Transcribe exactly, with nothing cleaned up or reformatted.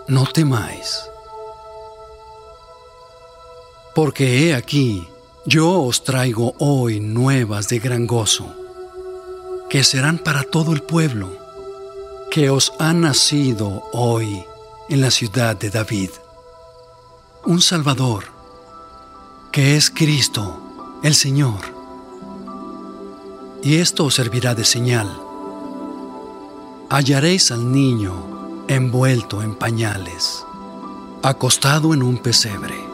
no temáis, porque he aquí, yo os traigo hoy nuevas de gran gozo, que serán para todo el pueblo, que os ha nacido hoy en la ciudad de David un Salvador, que es Cristo, el Señor. Y esto os servirá de señal: hallaréis al niño envuelto en pañales, acostado en un pesebre.